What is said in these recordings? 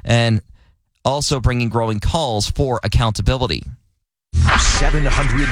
and also bringing growing calls for accountability. 700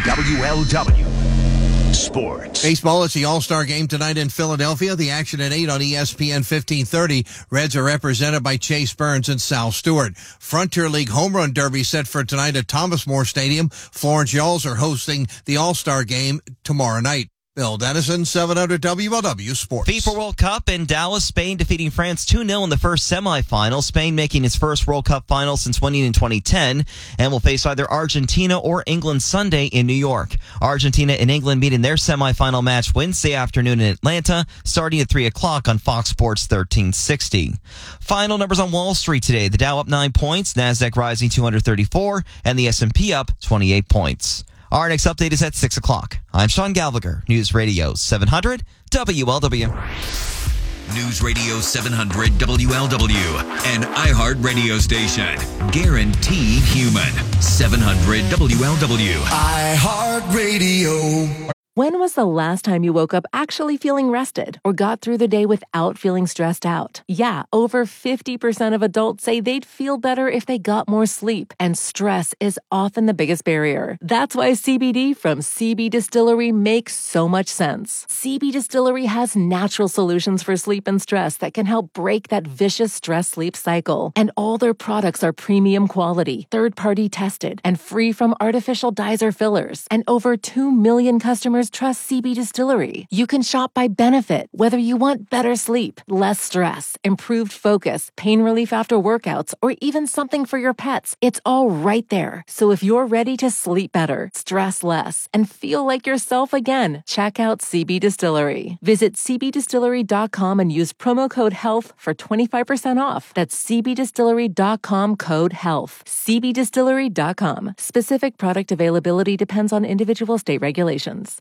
WLW Sports. Baseball, it's the All-Star Game tonight in Philadelphia. The action at 8 on ESPN 1530. Reds are represented by Chase Burns and Sal Stewart. Frontier League Home Run Derby set for tonight at Thomas More Stadium. Florence Yalls are hosting the All-Star Game tomorrow night. Bill Dennison, 700 WLW Sports. FIFA World Cup in Dallas, Spain defeating France 2-0 in the first semifinal. Spain making its first World Cup final since winning in 2010 and will face either Argentina or England Sunday in New York. Argentina and England meet in their semifinal match Wednesday afternoon in Atlanta, starting at 3 o'clock on Fox Sports 1360. Final numbers on Wall Street today. The Dow up 9 points, NASDAQ rising 234, and the S&P up 28 points. Our next update is at 6 o'clock. I'm Sean Gallagher, News Radio 700 WLW. News Radio 700 WLW, an iHeart radio station. Guaranteed human. 700 WLW. iHeart Radio. When was the last time you woke up actually feeling rested or got through the day without feeling stressed out? Yeah, over 50% of adults say they'd feel better if they got more sleep, and stress is often the biggest barrier. That's why CBD from CB Distillery makes so much sense. CB Distillery has natural solutions for sleep and stress that can help break that vicious stress-sleep cycle. And all their products are premium quality, third-party tested, and free from artificial dyes or fillers. And over 2 million customers trust CB Distillery. You can shop by benefit, whether you want better sleep, less stress, improved focus, pain relief after workouts, or even something for your pets. It's all right there. So if you're ready to sleep better, stress less, and feel like yourself again, check out CB Distillery. Visit cbdistillery.com and use promo code HEALTH for 25% off. That's cbdistillery.com, code HEALTH. cbdistillery.com. Specific product availability depends on individual state regulations.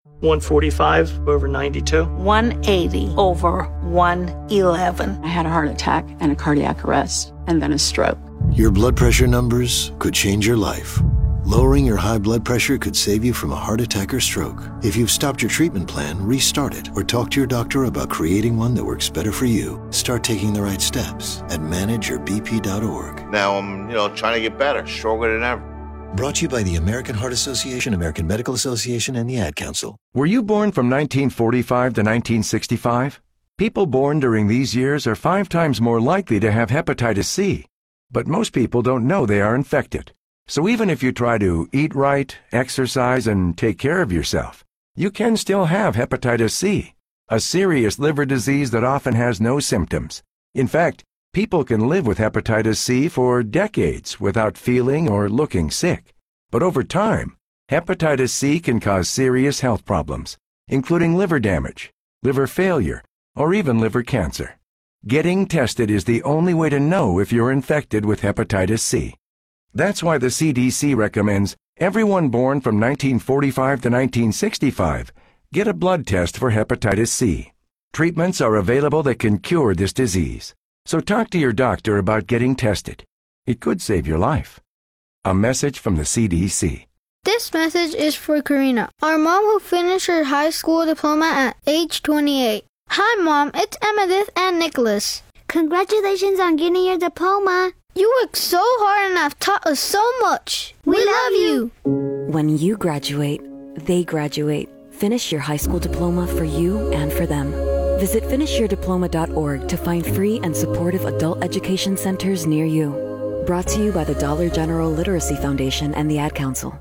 145 over 92. 180 over 111. I had a heart attack and a cardiac arrest, and then a stroke. Your blood pressure numbers could change your life. Lowering your high blood pressure could save you from a heart attack or stroke. If you've stopped your treatment plan, restart it or talk to your doctor about creating one that works better for you. Start taking the right steps at manageyourbp.org. Now I'm, trying to get better, stronger than ever. Brought to you by the American Heart Association, American Medical Association, and the Ad Council. Were you born from 1945 to 1965? People born during these years are 5 times more likely to have hepatitis C. But most people don't know they are infected. So even if you try to eat right, exercise, and take care of yourself, you can still have hepatitis C, a serious liver disease that often has no symptoms. In fact, people can live with hepatitis C for decades without feeling or looking sick. But over time, hepatitis C can cause serious health problems, including liver damage, liver failure, or even liver cancer. Getting tested is the only way to know if you're infected with hepatitis C. That's why the CDC recommends everyone born from 1945 to 1965 get a blood test for hepatitis C. Treatments are available that can cure this disease. So talk to your doctor about getting tested. It could save your life. A message from the CDC. This message is for Karina, our mom who finished her high school diploma at age 28. Hi, Mom. It's Emmettith and Nicholas. Congratulations on getting your diploma. You worked so hard and have taught us so much. We love you. When you graduate, they graduate. Finish your high school diploma for you and for them. Visit finishyourdiploma.org to find free and supportive adult education centers near you. Brought to you by the Dollar General Literacy Foundation and the Ad Council.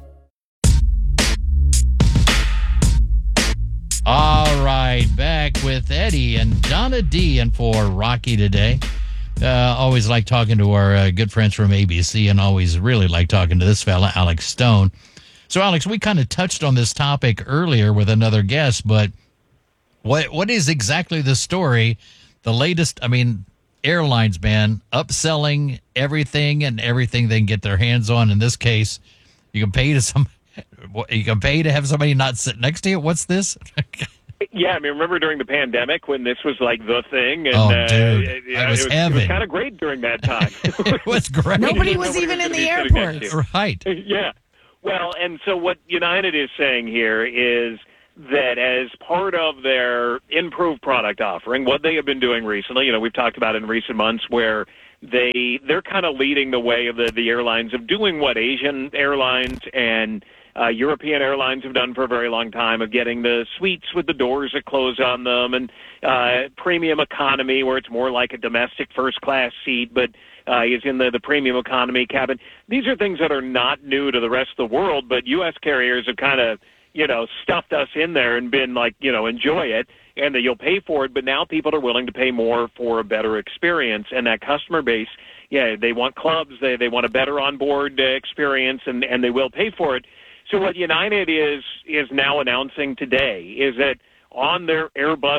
All right, back with Eddie and Donna D. And for Rocky today. Always like talking to our good friends from ABC, and always really like talking to this fella, Alex Stone. So, Alex, we kind of touched on this topic earlier with another guest, but what is exactly the story? The latest, airlines, man, upselling everything and everything they can get their hands on. In this case, you can pay to have somebody not sit next to you. What's this? Yeah, remember during the pandemic when this was like the thing? And, dude, it was heaven. It was kind of great during that time. It was great. Nobody was even in the airport. Right. Yeah. Well, and so what United is saying here is that as part of their improved product offering, what they have been doing recently, we've talked about in recent months where they're kind of leading the way of the airlines of doing what Asian airlines and European airlines have done for a very long time, of getting the suites with the doors that close on them, and premium economy, where it's more like a domestic first-class seat, but is in the premium economy cabin. These are things that are not new to the rest of the world, but U.S. carriers have kind of, stuffed us in there and been like, enjoy it, and that you'll pay for it. But now people are willing to pay more for a better experience, and that customer base, they want clubs, they want a better onboard experience, and they will pay for it. So what United is now announcing today is that on their Airbus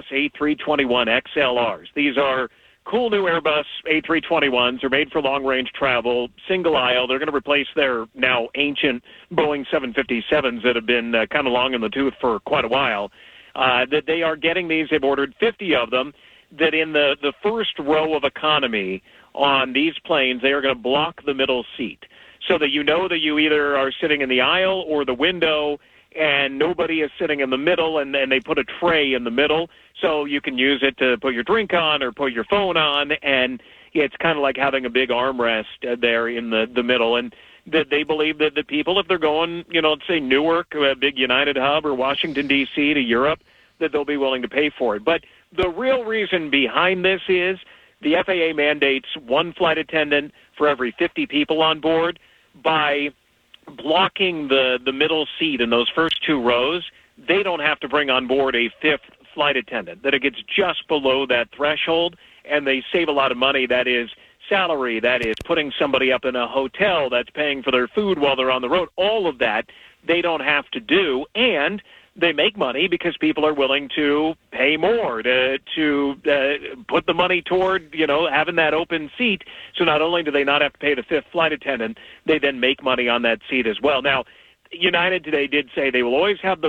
A321 XLRs, these are cool new Airbus A321s. They're made for long-range travel, single aisle. They're going to replace their now ancient Boeing 757s that have been kind of long in the tooth for quite a while. That they are getting these. They've ordered 50 of them. That in the first row of economy on these planes, they are going to block the middle seat, so that that you either are sitting in the aisle or the window, and nobody is sitting in the middle, and they put a tray in the middle, so you can use it to put your drink on or put your phone on, and it's kind of like having a big armrest there in the middle. And that they believe that the people, if they're going, let's say Newark, a big United hub, or Washington, D.C. to Europe, that they'll be willing to pay for it. But the real reason behind this is the FAA mandates one flight attendant for every 50 people on board. By blocking the middle seat in those first two rows, they don't have to bring on board a fifth flight attendant, that it gets just below that threshold, and they save a lot of money. That is salary, that is putting somebody up in a hotel, that's paying for their food while they're on the road. All of that they don't have to do, and they make money because people are willing to pay more to put the money toward, having that open seat. So not only do they not have to pay the fifth flight attendant, they then make money on that seat as well. Now, United today did say they will always have the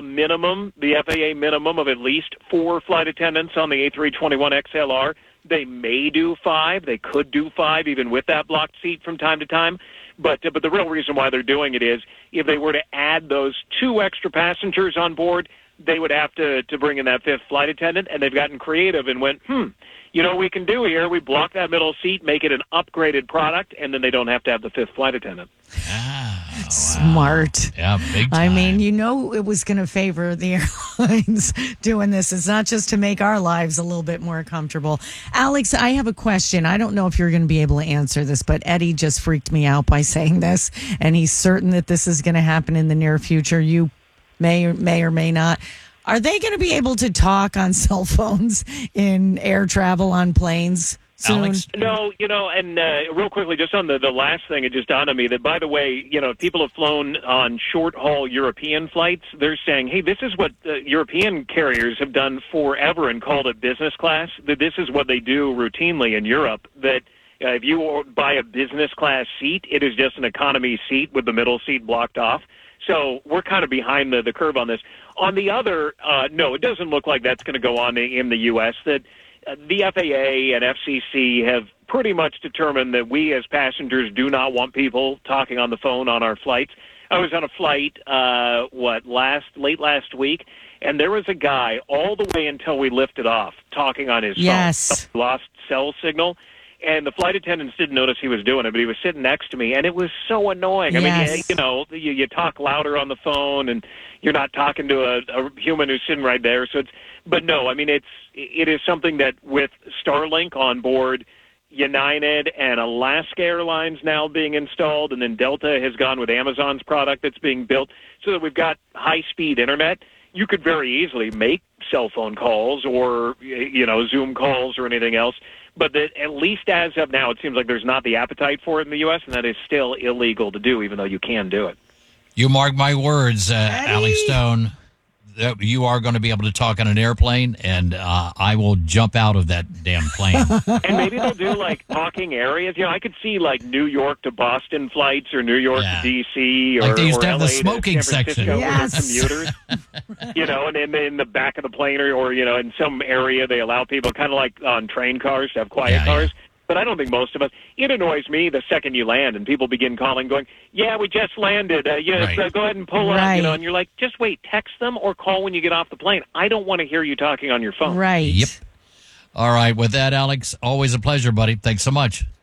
FAA minimum of at least 4 flight attendants on the A321 XLR. They may do 5. They could do 5 even with that blocked seat from time to time. But the real reason why they're doing it is if they were to add those 2 extra passengers on board, they would have to bring in that fifth flight attendant, and they've gotten creative and went, what we can do here, we block that middle seat, make it an upgraded product, and then they don't have to have the fifth flight attendant. Smart. Yeah, big time. I mean, it was going to favor the airlines doing this. It's not just to make our lives a little bit more comfortable. Alex, I have a question. I don't know if you're going to be able to answer this, but Eddie just freaked me out by saying this, and he's certain that this is going to happen in the near future. You may or may not. Are they going to be able to talk on cell phones in air travel on planes soon? Alex? No, and real quickly, just on the last thing, it just dawned on me that, by the way, people have flown on short-haul European flights. They're saying, hey, this is what European carriers have done forever and called it business class. That this is what they do routinely in Europe, that if you buy a business class seat, it is just an economy seat with the middle seat blocked off. So we're kind of behind the curve on this. On the other, no, it doesn't look like that's going to go on in the U.S., that the FAA and FCC have pretty much determined that we as passengers do not want people talking on the phone on our flights. I was on a flight, late last week, and there was a guy all the way until we lifted off talking on his phone. Lost cell signal. And the flight attendants didn't notice he was doing it, but he was sitting next to me, and it was so annoying. Yes. I mean, you talk louder on the phone, and you're not talking to a human who's sitting right there. But no, I mean, it is something that with Starlink on board, United and Alaska Airlines now being installed, and then Delta has gone with Amazon's product that's being built, so that we've got high-speed internet. You could very easily make cell phone calls or, Zoom calls or anything else. But at least as of now, it seems like there's not the appetite for it in the U.S., and that is still illegal to do, even though you can do it. You mark my words, Alex Stone. You are going to be able to talk on an airplane, and I will jump out of that damn plane. And maybe they'll do, talking areas. I could see, New York to Boston flights or New York to D.C. or they used to have LA the smoking to San Francisco section. For commuters. And in the back of the plane or in some area they allow people, kind of like on train cars, to have quiet cars. Yeah. But I don't think most of us. It annoys me the second you land and people begin calling, going, "Yeah, we just landed. Go ahead and pull up." And you're like, "Just wait, text them or call when you get off the plane. I don't want to hear you talking on your phone." Right. Yep. All right. With that, Alex, always a pleasure, buddy. Thanks so much.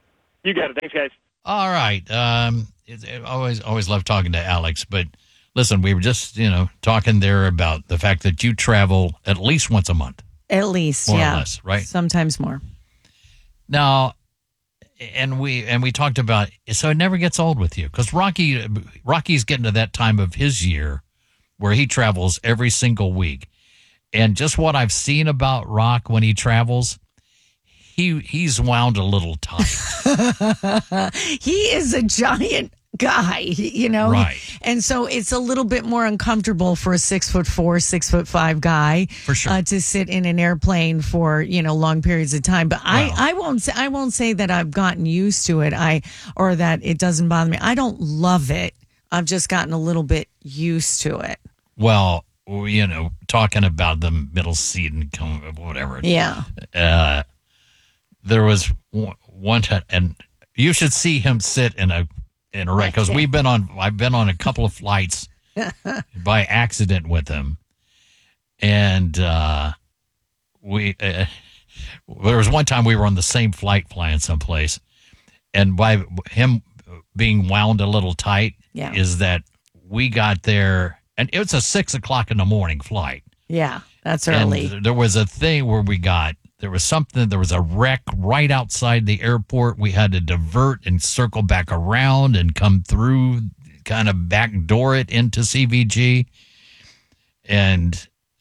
You got it. Thanks, guys. All right. Always love talking to Alex, but listen, we were just, talking there about the fact that you travel at least once a month. At least, more yeah. or less, right? Sometimes more. Now, and we talked about, so it never gets old with you, because Rocky's getting to that time of his year where he travels every single week. And just what I've seen about Rock when he travels, he's wound a little tight. He is a giant guy, Right. And so it's a little bit more uncomfortable for a 6'4", 6'5" guy, for sure, to sit in an airplane for long periods of time. But I won't say that I've gotten used to it. Or that it doesn't bother me. I don't love it. I've just gotten a little bit used to it. Well, talking about the middle seat and whatever. Yeah. There was one time, and you should see him sit in a wreck, because I've been on a couple of flights by accident with him, and there was one time we were on the same flight flying someplace, and by him being wound a little tight, is that we got there, and it was a 6:00 in the morning flight. Yeah, that's early. And there was a thing where there was a wreck right outside the airport. We had to divert and circle back around and come through, kind of backdoor it into CVG. And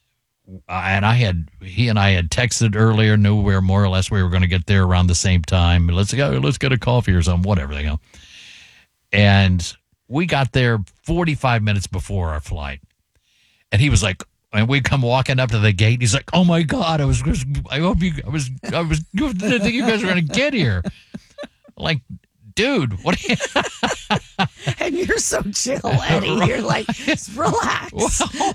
he and I had texted earlier, knew we were more or less we were going to get there around the same time. Let's get a coffee or something, whatever they go. And we got there 45 minutes before our flight. And he was like, and we come walking up to the gate. He's like, "Oh my God, I didn't think you guys were going to get here." Like, dude, what? And you're so chill, Eddie. You're like, relax. Well,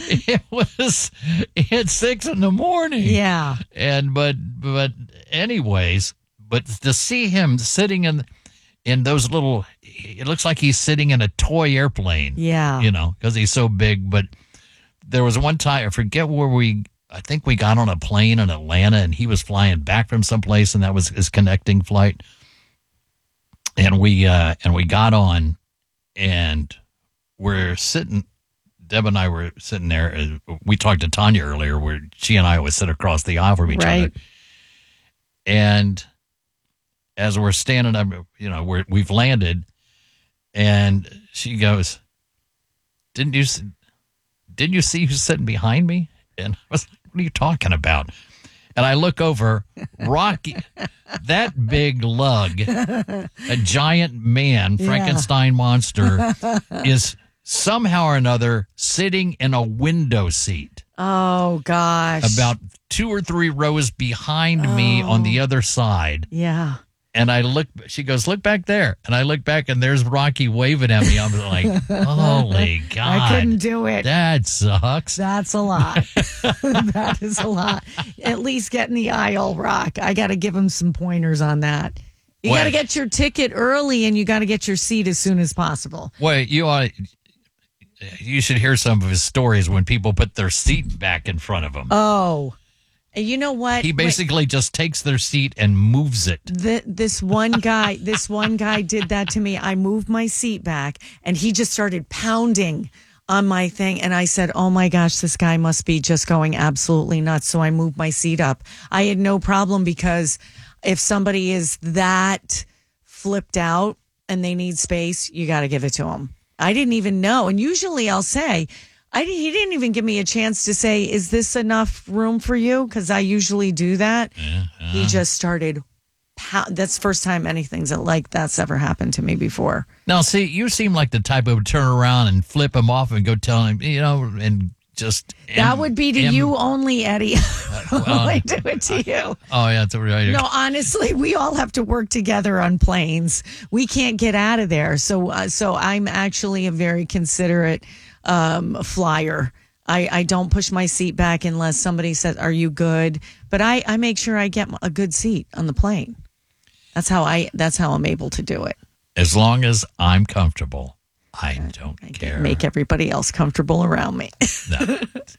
it's 6 a.m. Yeah. And but anyways, but to see him sitting in those little, it looks like he's sitting in a toy airplane. Yeah. Because he's so big, but. There was one time, I forget I think we got on a plane in Atlanta, and he was flying back from someplace, and that was his connecting flight. And we got on, and we're sitting, Deb and I were sitting there. We talked to Tanya earlier, where she and I always sit across the aisle from each other. And as we're standing up, we've landed, and she goes, Didn't you see who's sitting behind me? And I was like, what are you talking about? And I look over, Rocky, that big lug, a giant man, Frankenstein monster, is somehow or another sitting in a window seat. Oh, gosh. About 2 or 3 rows behind me on the other side. Yeah. And she goes, "Look back there." And I look back, and there's Rocky waving at me. I'm like, holy God. I couldn't do it. That sucks. That's a lot. That is a lot. At least get in the aisle, Rock. I got to give him some pointers on that. You got to get your ticket early, and you got to get your seat as soon as possible. Well, you should hear some of his stories when people put their seat back in front of him. Oh, you know what? He basically just takes their seat and moves it. This one guy did that to me. I moved my seat back, and he just started pounding on my thing. And I said, "Oh my gosh, this guy must be just going absolutely nuts." So I moved my seat up. I had no problem, because if somebody is that flipped out and they need space, you got to give it to them. I didn't even know. And usually I'll say, he didn't even give me a chance to say, "Is this enough room for you?" Because I usually do that. He just started. That's the first time anything's like that's ever happened to me before. Now, see, you seem like the type of turn around and flip him off and go tell him, and just. That would be to you only, Eddie. I do it to you. Oh, yeah, that's right. No, honestly, we all have to work together on planes. We can't get out of there. So I'm actually a very considerate flyer. I don't push my seat back unless somebody says, "Are you good?" But I make sure I get a good seat on the plane. That's how I'm able to do it. As long as I'm comfortable, I don't care. Make everybody else comfortable around me. No.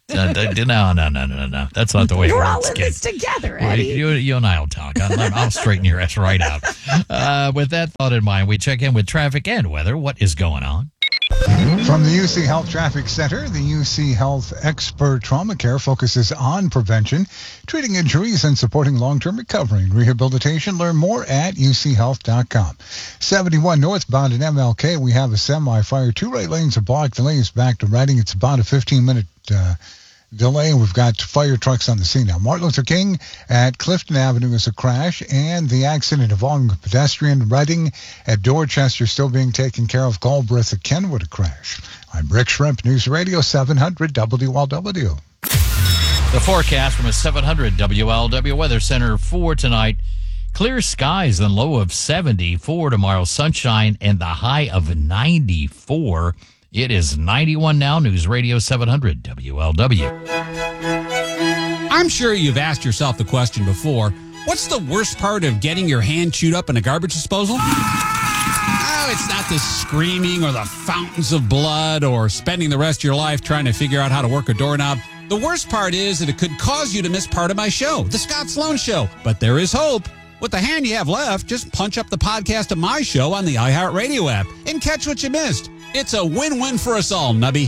That's not the way it works. We're all in this together, Eddie. You and I will talk. I'll straighten your ass right out. With that thought in mind, we check in with traffic and weather. What is going on? From the UC Health Traffic Center, the UC Health Expert Trauma Care focuses on prevention, treating injuries, and supporting long-term recovery and rehabilitation. Learn more at uchealth.com. 71 northbound in MLK, we have a semi-fire. 2 right lanes are blocked. Delays back to Reading. It's about a 15-minute delay. We've got fire trucks on the scene now. Martin Luther King at Clifton Avenue is a crash, and the accident involving a pedestrian. Reading at Dorchester still being taken care of. Galbraith at Kenwood, a crash. I'm Rick Shrimp, News Radio 700 WLW. The forecast from a 700 WLW Weather Center for tonight. Clear skies and low of 74 tomorrow. Sunshine and the high of 94. It is 91 now. News Radio 700 WLW. I'm sure you've asked yourself the question before, what's the worst part of getting your hand chewed up in a garbage disposal? Oh, it's not the screaming or the fountains of blood or spending the rest of your life trying to figure out how to work a doorknob. The worst part is that it could cause you to miss part of my show, The Scott Sloan Show. But there is hope. With the hand you have left, just punch up the podcast of my show on the iHeartRadio app and catch what you missed. It's a win-win for us all, Nubby.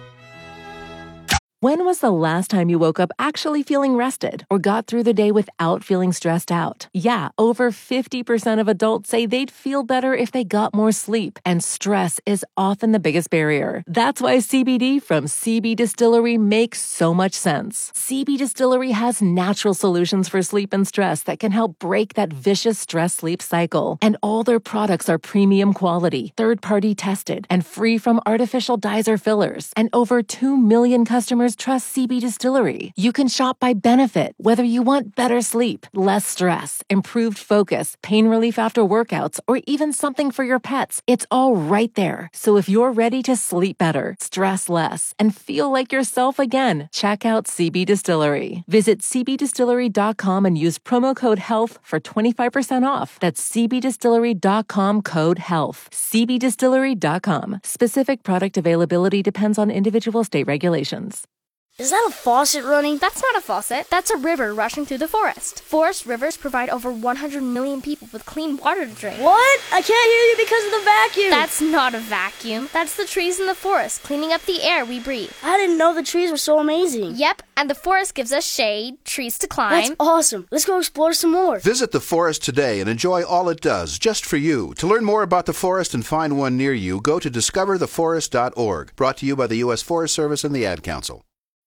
When was the last time you woke up actually feeling rested or got through the day without feeling stressed out? Yeah, over 50% of adults say they'd feel better if they got more sleep, and stress is often the biggest barrier. That's why CBD from CB Distillery makes so much sense. CB Distillery has natural solutions for sleep and stress that can help break that vicious stress-sleep cycle. And all their products are premium quality, third-party tested, and free from artificial dyes or fillers. And over 2 million customers trust CB Distillery. You can shop by benefit, whether you want better sleep, less stress, improved focus, pain relief after workouts, or even something for your pets. It's all right there. So if you're ready to sleep better, stress less, and feel like yourself again, check out CB Distillery. Visit cbdistillery.com and use promo code HEALTH for 25% off. That's cbdistillery.com, code HEALTH. cbdistillery.com. Specific product availability depends on individual state regulations. Is that a faucet running? That's not a faucet. That's a river rushing through the forest. Forest rivers provide over 100 million people with clean water to drink. What? I can't hear you because of the vacuum. That's not a vacuum. That's the trees in the forest cleaning up the air we breathe. I didn't know the trees were so amazing. Yep, and the forest gives us shade, trees to climb. That's awesome. Let's go explore some more. Visit the forest today and enjoy all it does, just for you. To learn more about the forest and find one near you, go to discovertheforest.org. Brought to you by the U.S. Forest Service and the Ad Council.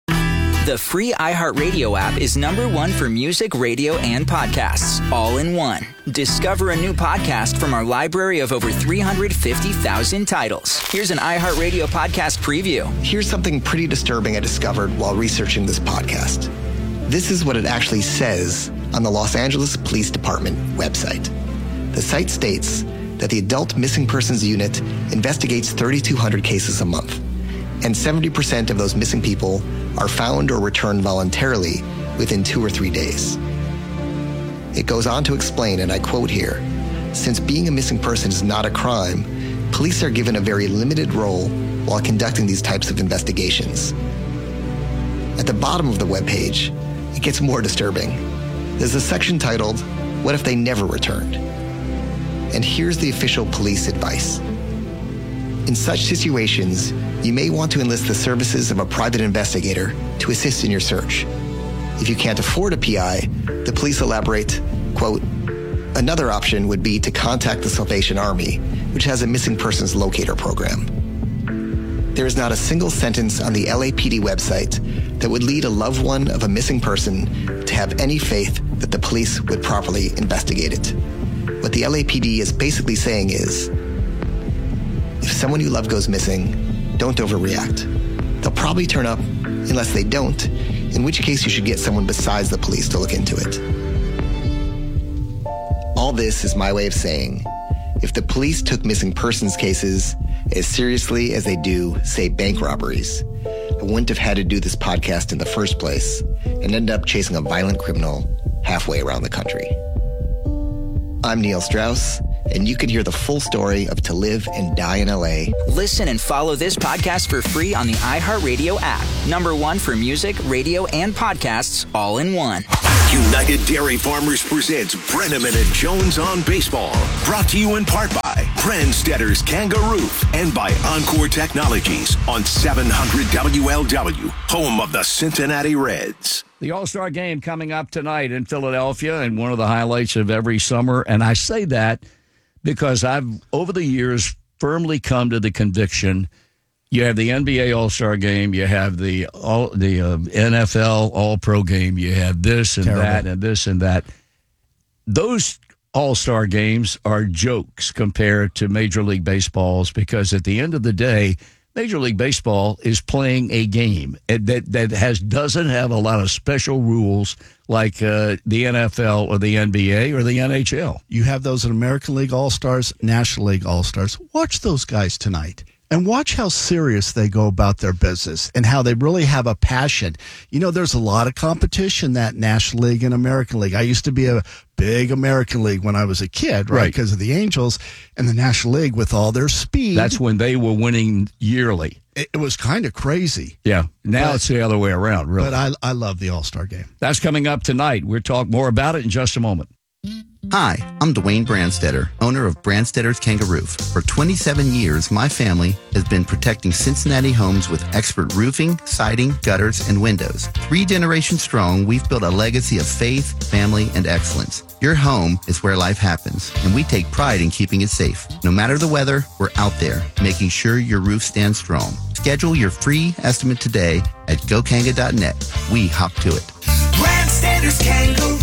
The free iHeartRadio app is #1 for music, radio, and podcasts, all in one. Discover a new podcast from our library of over 350,000 titles. Here's an iHeartRadio podcast preview. Here's something pretty disturbing I discovered while researching this podcast. This is what it actually says on the Los Angeles Police Department website. The site states that the Adult Missing Persons Unit investigates 3,200 cases a month, and 70% of those missing people are found or returned voluntarily within 2 or 3 days. It goes on to explain, and I quote here, since being a missing person is not a crime, police are given a very limited role while conducting these types of investigations. At the bottom of the webpage, it gets more disturbing. There's a section titled, What If They Never Returned? And here's the official police advice. In such situations, you may want to enlist the services of a private investigator to assist in your search. If you can't afford a PI, the police elaborate, quote, another option would be to contact the Salvation Army, which has a missing persons locator program. There is not a single sentence on the LAPD website that would lead a loved one of a missing person to have any faith that the police would properly investigate it. What the LAPD is basically saying is, if someone you love goes missing, don't overreact. They'll probably turn up unless they don't, in which case you should get someone besides the police to look into it. All this is my way of saying, if the police took missing persons cases as seriously as they do, say, bank robberies, I wouldn't have had to do this podcast in the first place and end up chasing a violent criminal halfway around the country. I'm Neil Strauss, and you could hear the full story of To Live and Die in LA. Listen and follow this podcast for free on the iHeartRadio app. #1 for music, radio, and podcasts all in one. United Dairy Farmers presents Brenneman and Jones on Baseball. Brought to you in part by Brandstetter's Kangaroo and by Encore Technologies on 700 WLW, home of the Cincinnati Reds. The All-Star Game coming up tonight in Philadelphia, and one of the highlights of every summer. And I say that because I've, over the years, firmly come to the conviction you have the NBA All-Star Game, you have the NFL All-Pro Game, you have this and that and this and that. Those All-Star Games are jokes compared to Major League Baseball's, because at the end of the day, Major League Baseball is playing a game that doesn't have a lot of special rules like the NFL or the NBA or the NHL. You have those American League All-Stars, National League All-Stars. Watch those guys tonight. And watch how serious they go about their business and how they really have a passion. You know, there's a lot of competition, that National League and American League. I used to be a big American League when I was a kid, right? Because of the Angels, and the National League with all their speed. That's when they were winning yearly. It was kind of crazy. Yeah. Now it's the other way around, really. But I love the All-Star Game. That's coming up tonight. We'll talk more about it in just a moment. Hi, I'm Dwayne Brandstetter, owner of Brandstetter's Kangaroo. For 27 years, my family has been protecting Cincinnati homes with expert roofing, siding, gutters, and windows. 3 generations strong, we've built a legacy of faith, family, and excellence. Your home is where life happens, and we take pride in keeping it safe. No matter the weather, we're out there, making sure your roof stands strong. Schedule your free estimate today at gokanga.net. We hop to it. Brandstetter's Kangaroo.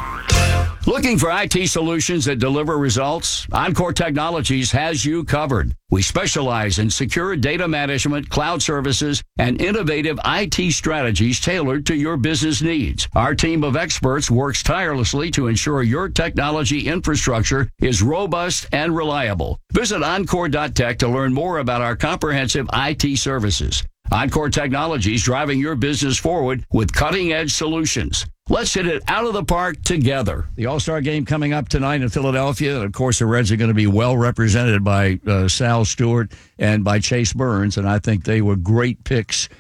Looking for IT solutions that deliver results? Encore Technologies has you covered. We specialize in secure data management, cloud services, and innovative IT strategies tailored to your business needs. Our team of experts works tirelessly to ensure your technology infrastructure is robust and reliable. Visit Encore.tech to learn more about our comprehensive IT services. Encore Technologies, driving your business forward with cutting-edge solutions. Let's hit it out of the park together. The All-Star Game coming up tonight in Philadelphia. And of course, the Reds are going to be well represented by Sal Stewart and by Chase Burns, and I think they were great picks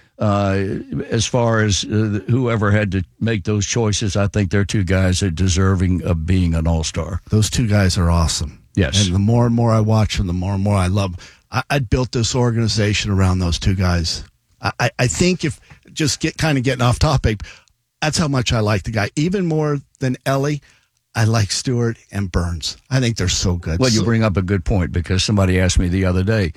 as far as whoever had to make those choices. I think they're 2 guys that are deserving of being an All-Star. Those 2 guys are awesome. Yes. And the more and more I watch them, the more and more I love them. I built this organization around those 2 guys. I think if just getting off topic, that's how much I like the guy. Even more than Ellie, I like Stewart and Burns. I think they're so good. Well, you bring up a good point, because somebody asked me the other day,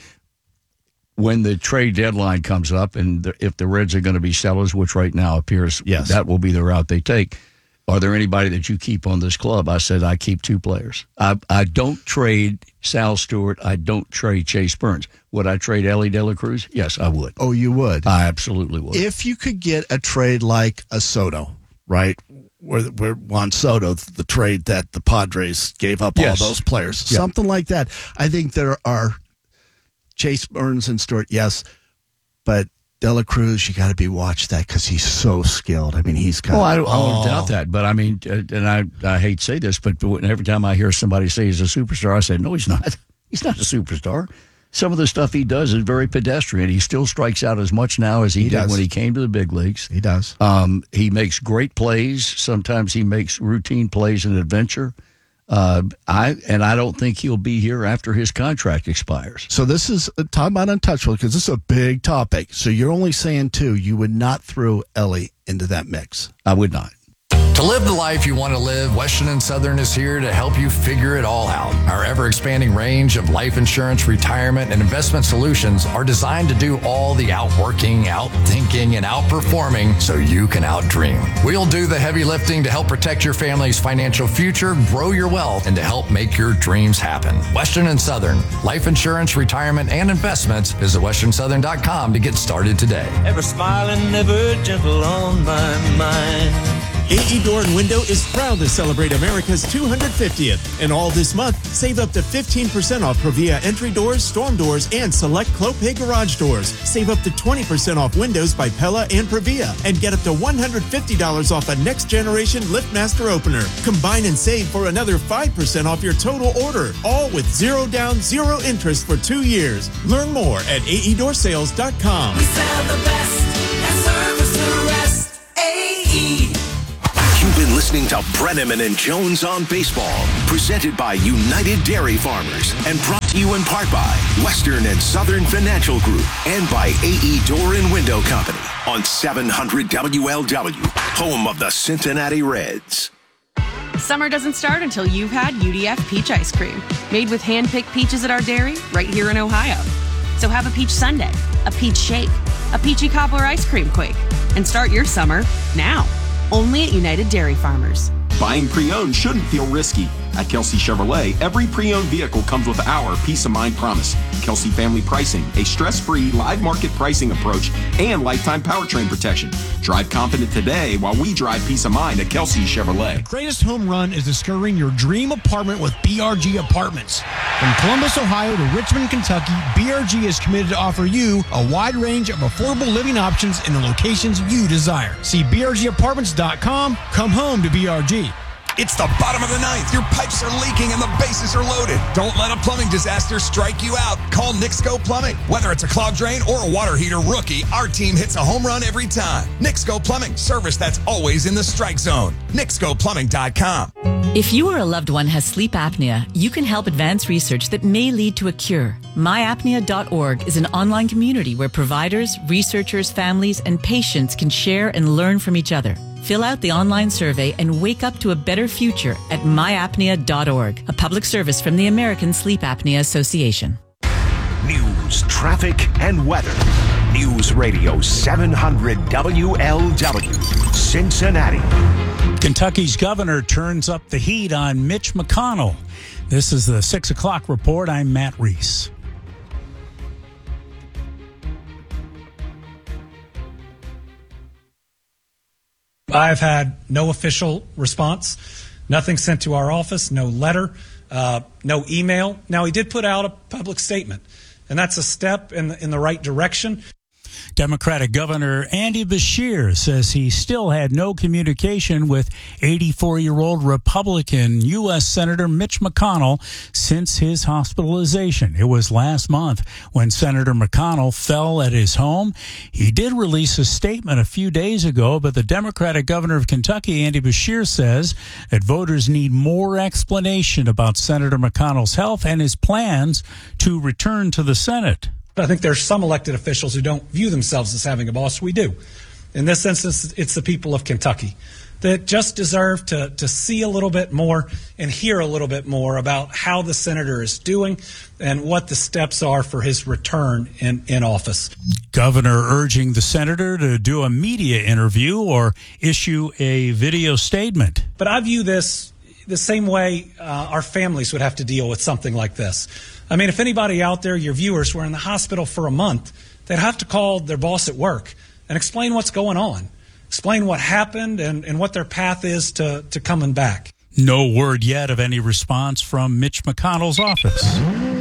when the trade deadline comes up and if the Reds are going to be sellers, which right now appears that will be the route they take, are there anybody that you keep on this club? I said, I keep 2 players. I don't trade Sal Stewart. I don't trade Chase Burns. Would I trade Ellie De La Cruz? Yes, I would. Oh, you would? I absolutely would. If you could get a trade like a Soto, right? Where Juan Soto, the trade that the Padres gave up all those players. Something like that. I think there are Chase Burns and Stewart, yes, but De La Cruz, you got to be watch that because he's so skilled. I mean, he's got. Oh, I don't doubt that. But I mean, and I hate to say this, but every time I hear somebody say he's a superstar, I say, no, he's not. He's not a superstar. Some of the stuff he does is very pedestrian. He still strikes out as much now as he did when he came to the big leagues. He does. He makes great plays. Sometimes he makes routine plays in adventure. I don't think he'll be here after his contract expires. So this is talking about untouchable, because this is a big topic. So you're only saying 2. You would not throw Ellie into that mix. I would not. To live the life you want to live, Western & Southern is here to help you figure it all out. Our ever-expanding range of life insurance, retirement, and investment solutions are designed to do all the outworking, outthinking, and outperforming so you can outdream. We'll do the heavy lifting to help protect your family's financial future, grow your wealth, and to help make your dreams happen. Western & Southern, life insurance, retirement, and investments. Visit westernsouthern.com to get started today. Ever smiling, ever gentle on my mind. AE Door and Window is proud to celebrate America's 250th. And all this month, save up to 15% off Provia entry doors, storm doors, and select Clopay garage doors. Save up to 20% off windows by Pella and Provia. And get up to $150 off a next-generation LiftMaster opener. Combine and save for another 5% off your total order. All with zero down, zero interest for 2 years. Learn more at aeDoorsales.com. We sell the best and service the rest. AE. You've been listening to Brenneman and Jones on Baseball, presented by United Dairy Farmers and brought to you in part by Western and Southern Financial Group and by AE Door and Window Company on 700 WLW, home of the Cincinnati Reds. Summer doesn't start until you've had UDF peach ice cream, made with hand-picked peaches at our dairy right here in Ohio. So have a peach sundae, a peach shake, a peachy cobbler ice cream quake, and start your summer now. Only at United Dairy Farmers. Buying pre-owned shouldn't feel risky. At Kelsey Chevrolet, every pre-owned vehicle comes with our Peace of Mind promise. Kelsey Family Pricing, a stress-free live market pricing approach, and lifetime powertrain protection. Drive confident today while we drive peace of mind at Kelsey Chevrolet. The greatest home run is discovering your dream apartment with BRG Apartments. From Columbus, Ohio to Richmond, Kentucky, BRG is committed to offer you a wide range of affordable living options in the locations you desire. See BRGApartments.com. Come home to BRG. It's the bottom of the ninth. Your pipes are leaking and the bases are loaded. Don't let a plumbing disaster strike you out. Call Nixco Plumbing. Whether it's a clogged drain or a water heater rookie, our team hits a home run every time. Nixco Plumbing. Service that's always in the strike zone. NixcoPlumbing.com. If you or a loved one has sleep apnea, you can help advance research that may lead to a cure. MyApnea.org is an online community where providers, researchers, families, and patients can share and learn from each other. Fill out the online survey and wake up to a better future at myapnea.org, a public service from the American Sleep Apnea Association. News, traffic, and weather. News Radio 700 WLW, Cincinnati. Kentucky's governor turns up the heat on Mitch McConnell. This is the 6 o'clock report. I'm Matt Reese. I've had no official response, nothing sent to our office, no letter, no email. Now, he did put out a public statement, and that's a step in the right direction. Democratic Governor Andy Beshear says he still had no communication with 84-year-old Republican U.S. Senator Mitch McConnell since his hospitalization. It was last month when Senator McConnell fell at his home. He did release a statement a few days ago, but the Democratic Governor of Kentucky, Andy Beshear, says that voters need more explanation about Senator McConnell's health and his plans to return to the Senate. I think there's some elected officials who don't view themselves as having a boss. We do. In this instance, it's the people of Kentucky that just deserve to see a little bit more and hear a little bit more about how the senator is doing and what the steps are for his return in office. Governor urging the senator to do a media interview or issue a video statement. But I view this the same way our families would have to deal with something like this. I mean, if anybody out there, your viewers, were in the hospital for a month, they'd have to call their boss at work and explain what's going on, explain what happened and what their path is to coming back. No word yet of any response from Mitch McConnell's office.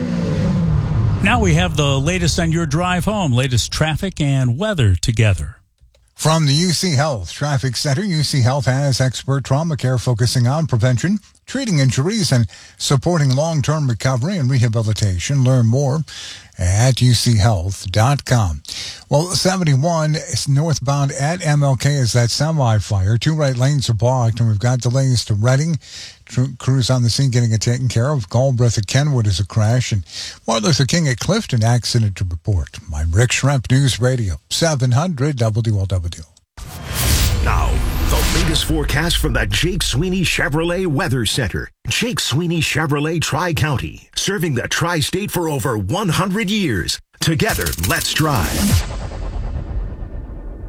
Now we have the latest on your drive home, latest traffic and weather together. From the UC Health Traffic Center, UC Health has expert trauma care focusing on prevention, treating injuries, and supporting long-term recovery and rehabilitation. Learn more at uchealth.com. Well, 71 is northbound at MLK is that semi-fire. 2 right lanes are blocked, and we've got delays to Reading. Crews on the scene getting it taken care of. Galbraith at Kenwood is a crash, and Martin Luther King at Clifton accident to report. I'm Rick Schremp, News Radio 700 WLW. Now, the latest forecast from the Jake Sweeney Chevrolet Weather Center. Jake Sweeney Chevrolet Tri-County, serving the Tri-State for over 100 years. Together, let's drive.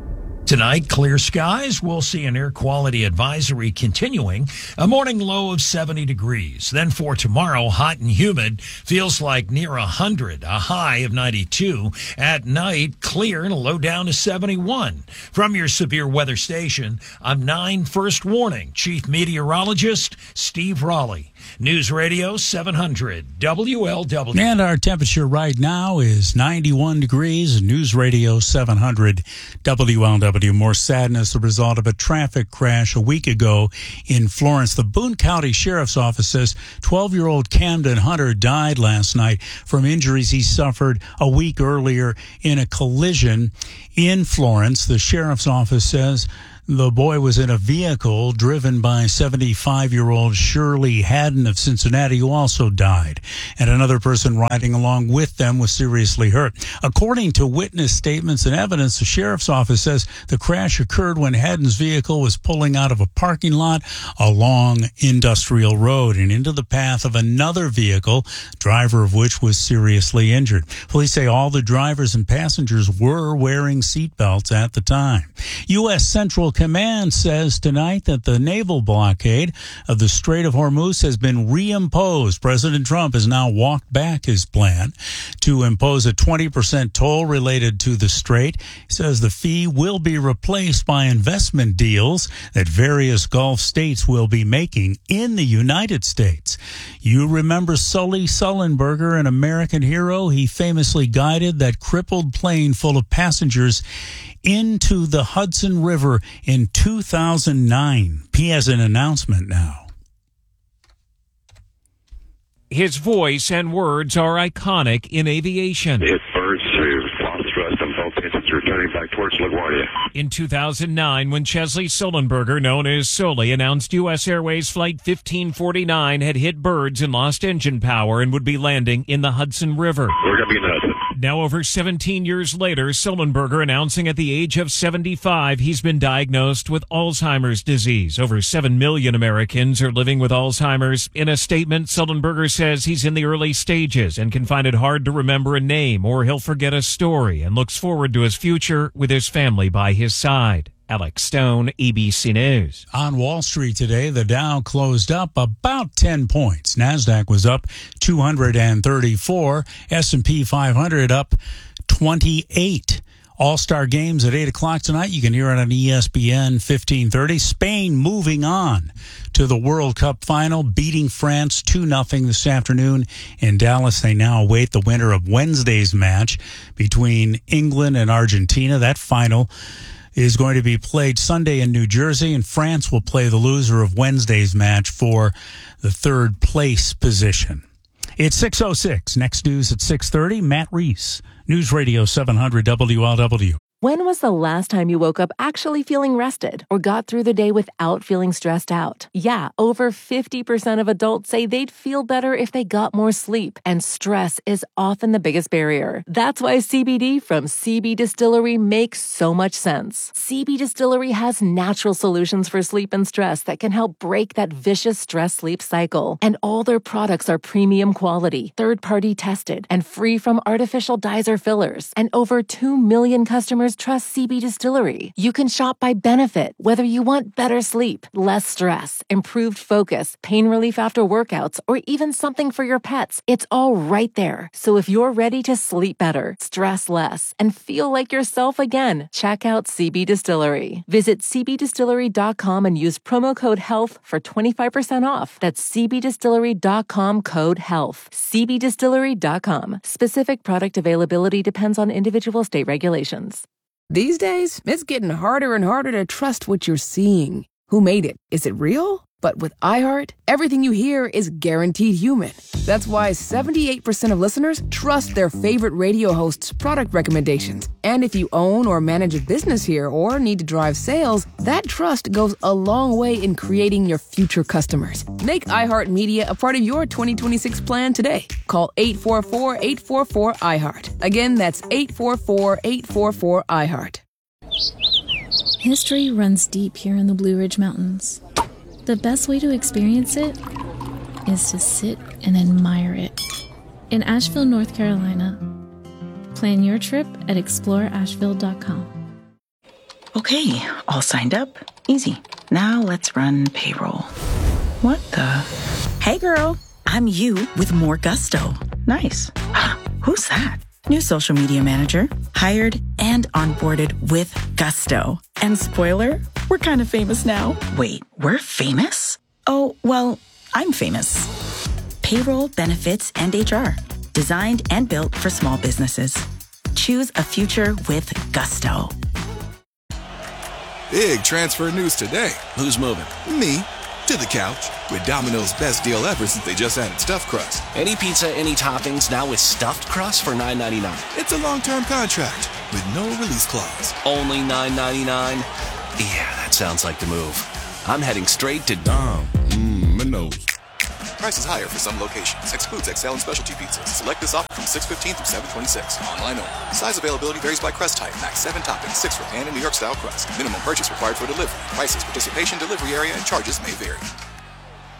Tonight, clear skies. We'll see an air quality advisory continuing. A morning low of 70 degrees. Then for tomorrow, hot and humid. Feels like near 100. A high of 92. At night, clear and a low down to 71. From your severe weather station, I'm 9 First Warning Chief Meteorologist Steve Raleigh. News Radio 700 WLW. And our temperature right now is 91 degrees. News Radio 700 WLW. More sadness, the result of a traffic crash a week ago in Florence. The Boone County Sheriff's Office says 12-year-old Camden Hunter died last night from injuries he suffered a week earlier in a collision in Florence. The Sheriff's Office says the boy was in a vehicle driven by 75-year-old Shirley Haddon of Cincinnati, who also died, and another person riding along with them was seriously hurt. According to witness statements and evidence, the Sheriff's Office says the crash occurred when Haddon's vehicle was pulling out of a parking lot along Industrial Road and into the path of another vehicle, driver of which was seriously injured. Police say all the drivers and passengers were wearing seatbelts at the time. U.S. Central Command says tonight that the naval blockade of the Strait of Hormuz has been reimposed. President Trump has now walked back his plan to impose a 20% toll related to the strait. He says the fee will be replaced by investment deals that various Gulf states will be making in the United States. You remember Sully Sullenberger, an American hero? He famously guided that crippled plane full of passengers into the Hudson River in 2009. He has an announcement now. His voice and words are iconic in aviation. It birds through lost thrust on both engines returning back towards LaGuardia. In 2009, when Chesley Sullenberger, known as Sully, announced U.S. Airways Flight 1549 had hit birds and lost engine power and would be landing in the Hudson River. We're going to be in the Hudson. Now, over 17 years later, Sullenberger announcing at the age of 75 he's been diagnosed with Alzheimer's disease. Over 7 million Americans are living with Alzheimer's. In a statement, Sullenberger says he's in the early stages and can find it hard to remember a name or he'll forget a story, and looks forward to his future with his family by his side. Alex Stone, ABC News. On Wall Street today, the Dow closed up about 10 points. NASDAQ was up 234. S&P 500 up 28. All-Star games at 8 o'clock tonight. You can hear it on ESPN 1530. Spain moving on to the World Cup final, beating France 2-0 this afternoon in Dallas. They now await the winner of Wednesday's match between England and Argentina. That final is going to be played Sunday in New Jersey, and France will play the loser of Wednesday's match for the third place position. It's 6:06. Next news at 6:30. Matt Reese, News Radio 700 WLW. When was the last time you woke up actually feeling rested or got through the day without feeling stressed out? Yeah, over 50% of adults say they'd feel better if they got more sleep, and stress is often the biggest barrier. That's why CBD from CB Distillery makes so much sense. CB Distillery has natural solutions for sleep and stress that can help break that vicious stress-sleep cycle. And all their products are premium quality, third-party tested, and free from artificial dyes or fillers. And over 2 million customers trust CB Distillery. You can shop by benefit, whether you want better sleep, less stress, improved focus, pain relief after workouts, or even something for your pets. It's all right there. So if you're ready to sleep better, stress less, and feel like yourself again, check out CB Distillery. Visit cbdistillery.com and use promo code HEALTH for 25% off. That's cbdistillery.com, code HEALTH. cbdistillery.com. Specific product availability depends on individual state regulations. These days, it's getting harder and harder to trust what you're seeing. Who made it? Is it real? But with iHeart, everything you hear is guaranteed human. That's why 78% of listeners trust their favorite radio hosts' product recommendations. And if you own or manage a business here or need to drive sales, that trust goes a long way in creating your future customers. Make iHeartMedia a part of your 2026 plan today. Call 844-844-iHeart. Again, that's 844-844-iHeart. History runs deep here in the Blue Ridge Mountains. The best way to experience it is to sit and admire it. In Asheville, North Carolina. Plan your trip at exploreasheville.com. Okay, all signed up. Easy. Now let's run payroll. What the? Hey girl, I'm you with more gusto. Nice. Who's that? New social media manager, hired and onboarded with gusto. And spoiler, we're kind of famous now. Wait, we're famous? Oh, well, I'm famous. Payroll, benefits, and HR. Designed and built for small businesses. Choose a future with gusto. Big transfer news today. Who's moving? Me. To the couch. With Domino's best deal ever since they just added stuffed crust. Any pizza, any toppings, now with stuffed crust for $9.99. It's a long-term contract with no release clause. Only $9.99? Yeah, that sounds like the move. I'm heading straight to Domino's. Prices higher for some locations. Excludes XL and specialty pizzas. Select this offer from 6/15 through 7/26. Online only. Size availability varies by crust type. Max 7 toppings, 6 for pan and New York style crust. Minimum purchase required for delivery. Prices, participation, delivery area, and charges may vary.